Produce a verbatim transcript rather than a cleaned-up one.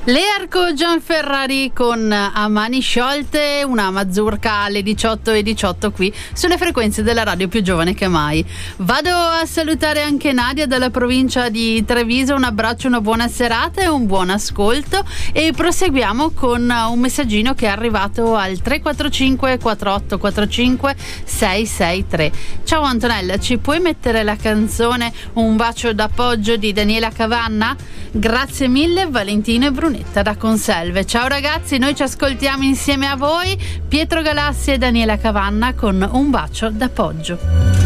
Learco Gianferrari con A Mani Sciolte, una mazurka alle diciotto e diciotto qui sulle frequenze della radio più giovane che mai. Vado a salutare anche Nadia dalla provincia di Treviso, un abbraccio, una buona serata e un buon ascolto, e proseguiamo con un messaggino che è arrivato al tre quattro cinque quattro otto quattro cinque sei sei tre. Ciao Antonella, ci puoi mettere la canzone Un bacio d'appoggio di Daniela Cavanna? Grazie mille, Valentino e Brunetta da Conselve. Ciao ragazzi, noi ci ascoltiamo insieme a voi, Pietro Galassi e Daniela Cavanna con Un bacio d'appoggio.